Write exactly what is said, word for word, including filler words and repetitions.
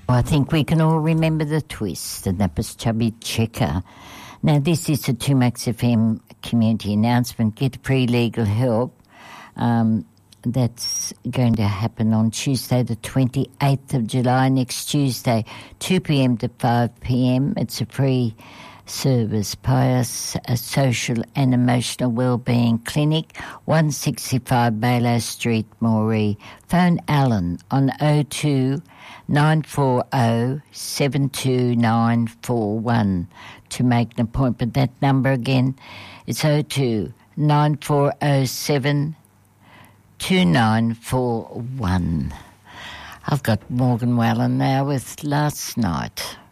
I think we can all remember the twist, and that was Chubby Checker. Now, this is a two Max F M community announcement. Get free legal help. Um, that's going to happen on Tuesday, the twenty-eighth of July, next Tuesday, two p.m. to five p.m. It's a free service. Pius a Social and Emotional Wellbeing Clinic, one sixty-five Baylor Street, Moree. Phone Alan on oh two nine four oh seven two nine four one to make an appointment. That number again, it's oh two nine four oh seven two nine four one. I've got Morgan Wallen now with Last Night.